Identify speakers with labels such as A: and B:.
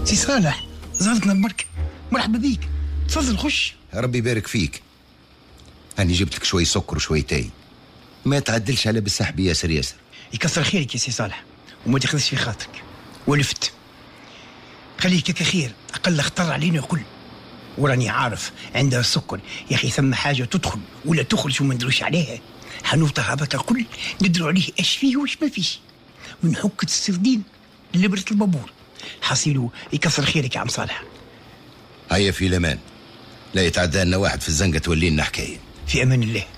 A: سي صالح زارتنا البركة، مرحبا بيك، تفضل خش.
B: ربي يبارك فيك. أنا جبت لك شوي سكر وشوي تاي، ما تعدلش على بالسحب ياسر ياسر.
A: يكسر خيرك يا سي صالح، وما تاخذش في خاطرك. ولفت خليك كخير، أقل اختار علينا الكل. وراني عارف عندها السكر يا أخي، ثم حاجة تدخل ولا تخرج وما ندروش عليها. حنوطة هذاك الكل ندروا عليه اش فيه واش ما فيش، من حكة السردين لبرة البابور. حصيله يكسر خيرك يا عم صالح.
B: هيا في الأمان، لا يتعدى لنا واحد في الزنقة تولي لنا حكاية.
A: في أمان الله.